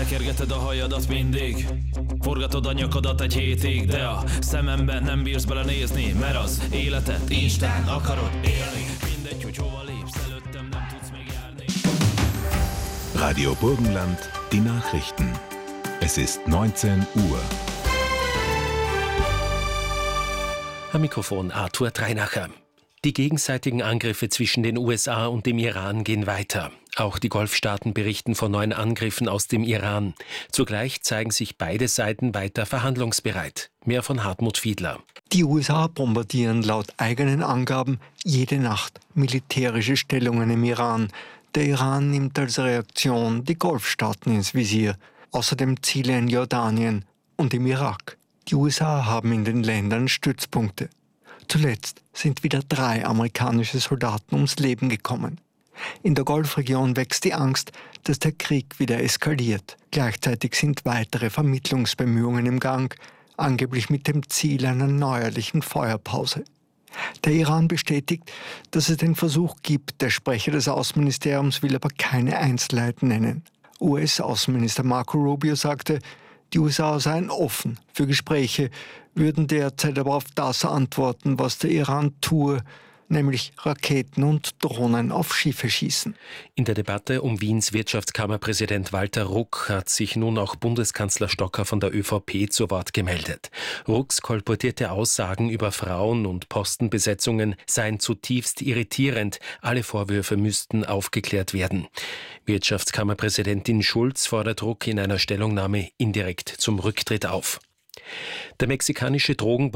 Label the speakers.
Speaker 1: Te kergeted a hajadat mindig, forgatod a nyakadat egy hétig, de a szememben nem bírsz belenézni, mert az életet instán akarod élni. Mindegy, hogy hova lépsz, előttem nem tudsz még járni.
Speaker 2: Radio Burgenland, die Nachrichten. Es ist 19 Uhr.
Speaker 3: Am Mikrofon Arthur Treinacher. Die gegenseitigen Angriffe zwischen den USA und dem Iran gehen weiter. Auch die Golfstaaten berichten von neuen Angriffen aus dem Iran. Zugleich zeigen sich beide Seiten weiter verhandlungsbereit. Mehr von Hartmut Fiedler.
Speaker 4: Die USA bombardieren laut eigenen Angaben jede Nacht militärische Stellungen im Iran. Der Iran nimmt als Reaktion die Golfstaaten ins Visier. Außerdem Ziele in Jordanien und im Irak. Die USA haben in den Ländern Stützpunkte. Zuletzt sind wieder 3 amerikanische Soldaten ums Leben gekommen. In der Golfregion wächst die Angst, dass der Krieg wieder eskaliert. Gleichzeitig sind weitere Vermittlungsbemühungen im Gang, angeblich mit dem Ziel einer neuerlichen Feuerpause. Der Iran bestätigt, dass es den Versuch gibt. Der Sprecher des Außenministeriums will aber keine Einzelheiten nennen. US-Außenminister Marco Rubio sagte, die USA seien offen für Gespräche, würden derzeit aber auf das antworten, was der Iran tue, nämlich Raketen und Drohnen auf Schiffe schießen.
Speaker 3: In der Debatte um Wiens Wirtschaftskammerpräsident Walter Ruck hat sich nun auch Bundeskanzler Stocker von der ÖVP zu Wort gemeldet. Rucks kolportierte Aussagen über Frauen- und Postenbesetzungen seien zutiefst irritierend. Alle Vorwürfe müssten aufgeklärt werden. Wirtschaftskammerpräsidentin Schulz fordert Ruck in einer Stellungnahme indirekt zum Rücktritt auf. Der mexikanische